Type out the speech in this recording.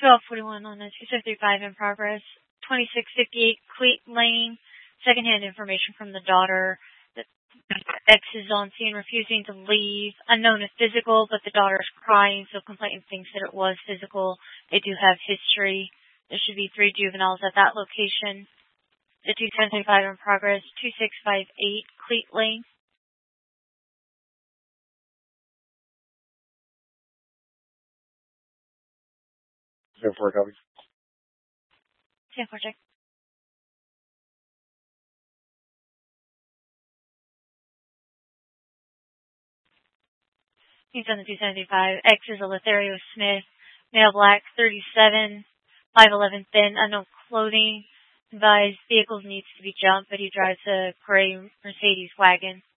1241 on the 2735 in progress. 2658 Cleat Lane. Secondhand information from the daughter that X is on scene refusing to leave. Unknown is physical, but the daughter is crying, so complainant thinks that it was physical. They do have history. There should be 3 juveniles at that location. The 2735 in progress. 2658 Cleat Lane. Stand for a copy. Stand for check. He's on the 275. X is a Lothario Smith, male black, 37, 5'11", thin, unknown clothing. Advised vehicles needs to be jumped, but he drives a gray Mercedes wagon.